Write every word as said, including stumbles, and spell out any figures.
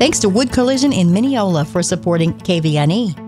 Thanks to Wood Collision in Mineola for supporting K V N E.